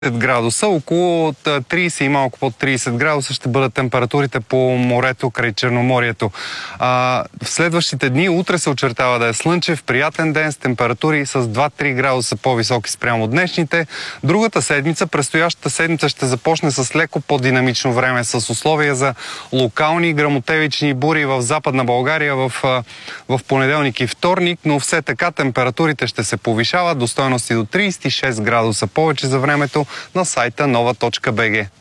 градуса, около 30 и малко под 30 градуса ще бъдат температурите по морето край Черноморието. В следващите дни утре се очертава да е слънчев, приятен ден с температури с 2-3 градуса по-високи спрямо днешните. Другата седмица, предстоящата седмица ще започне с леко по-динамично време, с условия за локални гръмотевични бури в Западна България в понеделник и вторник, но все така температурите ще се повишават до стойности до 36 градуса повече за времето на сайта nova.bg.